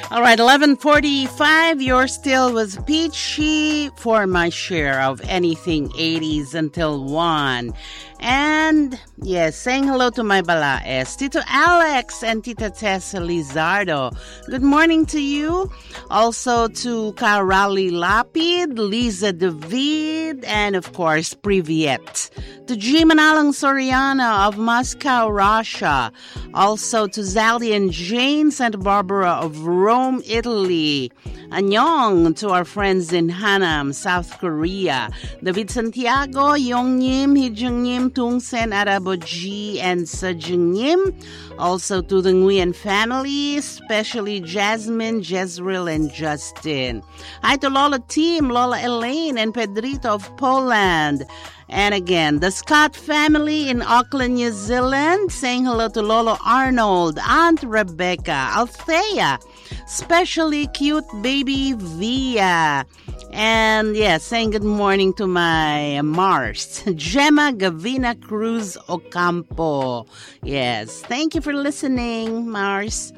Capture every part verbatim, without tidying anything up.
All right, eleven forty-five, you're still with Peachy for my share of anything eighties until one. And, yes, saying hello to my balaes, Tito Alex and Tita Tessa Lizardo. Good morning to you. Also to Karali Lapid, Liza David, and of course, Privyet. To G. Manalang Soriana of Moscow, Russia. Also to Zaldi and Jane Santa Barbara of Rome, Italy. Annyeong to our friends in Hanam, South Korea. David Santiago, Yongnyim, Hijungnyim, Tungsen, Araboji, and Sajungnyim. Also to the Nguyen family, especially Jasmine, Jezreel, and Justin. Hi to Lola Team, Lola Elaine, and Pedrito of Poland. And again, the Scott family in Auckland, New Zealand, saying hello to Lolo Arnold, Aunt Rebecca, Althea, especially cute baby Via. And yeah, saying good morning to my Mars, Gemma Gavina Cruz Ocampo. Yes, thank you for listening, Mars.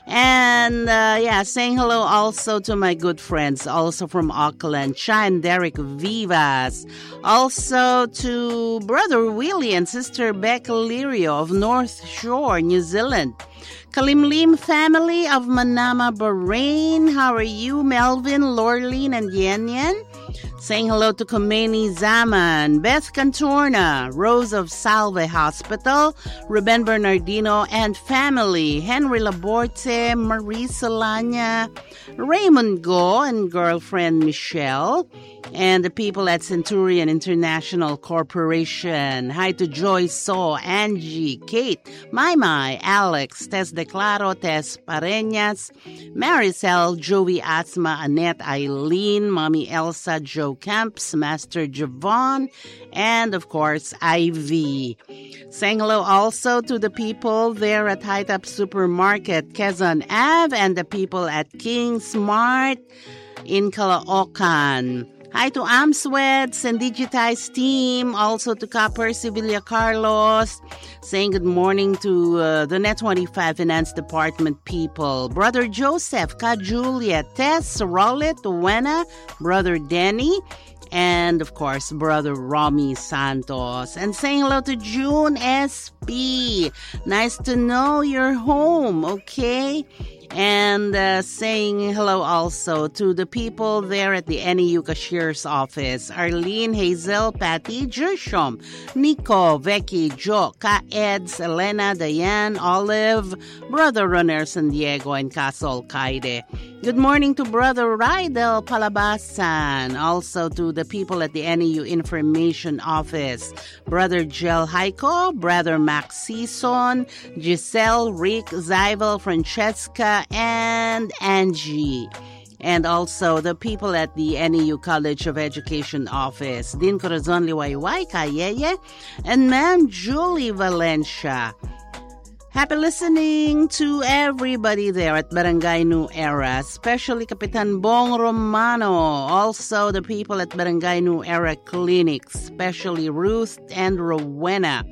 And uh, yeah, saying hello also to my good friends, also from Auckland, Cha and Derek Vivas. Also to Brother Willie and Sister Becca Lirio of North Shore, New Zealand. Kalimlim family of Manama, Bahrain. How are you, Melvin, Lorleen, and Yen Yen? Saying hello to Khomeini Zaman, Beth Cantorna, Rose of Salve Hospital, Ruben Bernardino and family, Henry Laborte, Marie Solana, Raymond Go and girlfriend Michelle, and the people at Centurion International Corporation. Hi to Joy So, Angie, Kate, Mai Mai, Alex, Tess Declaro, Tess Pareñas, Maricel, Joey Asma, Annette, Eileen, Mommy Elsa, Joe Camps, Master Javon, and of course, Ivy. Saying hello also to the people there at High Top Supermarket, Quezon Ave, and the people at King Smart in Caloocan. Hi to Amsweds and Digitize team, also to Copper Sevilla Carlos, saying good morning to uh, the Net twenty-five Finance Department people. Brother Joseph, Ka Julia, Tess, Rollet, Wena, Brother Denny, and of course, Brother Romy Santos. And saying hello to June S P. Nice to know you're home, okay? And uh, saying hello also to the people there at the N E U cashier's office. Arlene, Hazel, Patty, Jershom, Nico, Becky, Joe, Ka Eds, Elena, Diane, Olive, Brother Runner San Diego, and Castle Kaide. Good morning to Brother Rydel Palabasan. Also to the people at the N E U Information Office. Brother Jel Haiko, Brother Max Season, Giselle, Rick, Zyvel, Francesca, and Angie. And also the people at the N E U College of Education Office. Din Corazon Liwayway, Kayeye, and Ma'am Julie Valencia. Happy listening to everybody there at Barangay New Era, especially Kapitan Bong Romano. Also the people at Barangay New Era Clinic, especially Ruth and Rowena.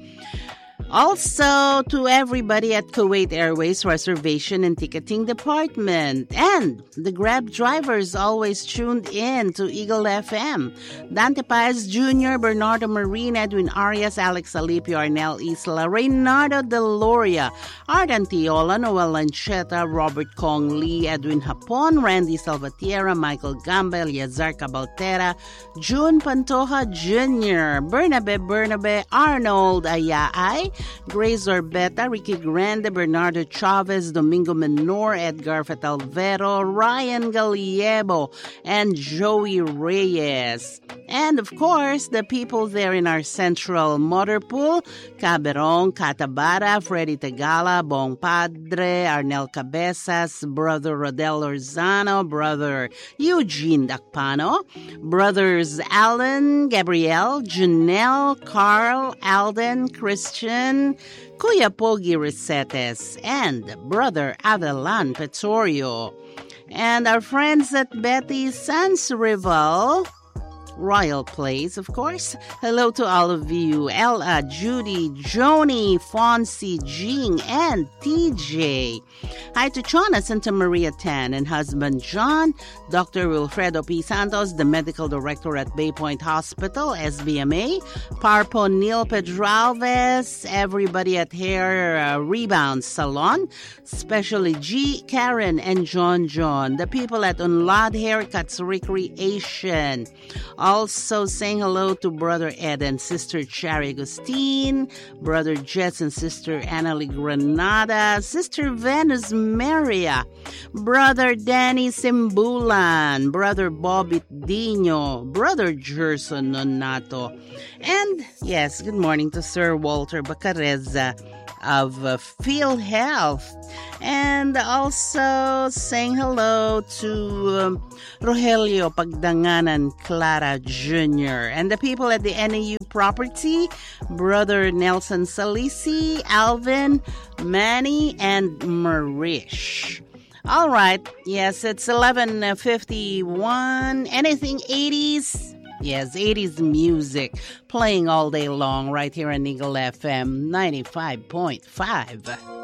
Also, to everybody at Kuwait Airways Reservation and Ticketing Department. And the Grab drivers always tuned in to Eagle F M. Dante Paez Junior, Bernardo Marine, Edwin Arias, Alex Alipio, Arnel Isla, Reynardo Deloria, Ardan Tiola, Noel Lancheta, Robert Kong Lee, Edwin Hapon, Randy Salvatierra, Michael Gamba, Yazar Cabaltera, June Pantoja Junior, Bernabe Bernabe, Arnold Ayaay, Grace Orbeta, Ricky Grande, Bernardo Chavez, Domingo Menor, Edgar Fatalvero, Ryan Galiebo, and Joey Reyes. And of course, the people there in our central motor pool, Caberon, Catabara, Freddy Tagala, Bong Padre, Arnel Cabezas, Brother Rodel Orzano, Brother Eugene Dakpano, Brothers Alan, Gabrielle, Janelle, Carl, Alden, Christian, Kuya Pogi Resetes, and Brother Adelan Petorio. And our friends at Betty Sans Rival, Royal Place, of course. Hello to all of you. Ella, Judy, Joni, Fonzie, Jean, and T J. Hi to Chona Santa Maria Tan and husband John, Doctor Wilfredo P. Santos, the medical director at Bay Point Hospital, S B M A, Parpo Neil Pedralves, everybody at Hair uh, Rebound Salon, especially G, Karen, and John John, the people at Unlad Haircuts Recreation. Also saying hello to Brother Ed and Sister Cherry Agustin, Brother Jess and Sister Annalie Granada, Sister Venus Maria, Brother Danny Simbulan, Brother Bobby Dino, Brother Gerson Nonato, and yes, good morning to Sir Walter Bacareza of uh, Feel Health, and also saying hello to um, Rogelio Pagdanganan Clara Junior and the people at the N A U property, Brother Nelson Salisi, Alvin, Manny, and Marish. All right, yes, it's eleven fifty-one. Anything eighties? Yes, eighties music playing all day long right here on Eagle F M ninety-five point five.